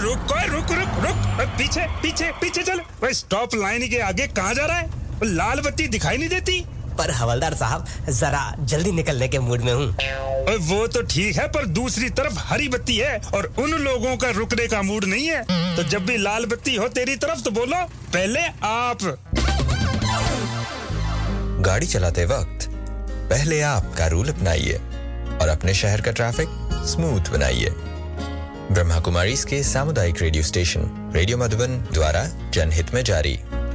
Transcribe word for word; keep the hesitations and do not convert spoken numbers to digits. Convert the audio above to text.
रुक ओए रुक रुक रुक पीछे पीछे पीछे चल। ओए स्टॉप लाइन के आगे कहां जा रहा है? लाल बत्ती दिखाई नहीं देती। पर हवलदार साहब जरा जल्दी निकलने के मूड में हूँ। ओए वो तो ठीक है, पर दूसरी तरफ हरी बत्ती है और उन लोगों का रुकने का मूड नहीं है। तो जब भी लाल बत्ती हो तेरी तरफ तो बोलो पहले आप। गाड़ी चलाते वक्त पहले आप का रूल अपनाइए और अपने शहर का ट्रैफिक स्मूथ बनाइए। ब्रह्मा कुमारीज के सामुदायिक रेडियो स्टेशन रेडियो मधुबन द्वारा जनहित में जारी।